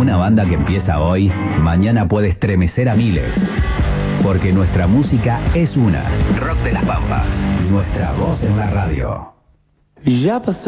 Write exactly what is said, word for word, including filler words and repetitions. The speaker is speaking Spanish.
Una banda que empieza hoy, mañana puede estremecer a miles. Porque nuestra música es una. Rock de las Pampas. Nuestra voz en la radio. Ya pasó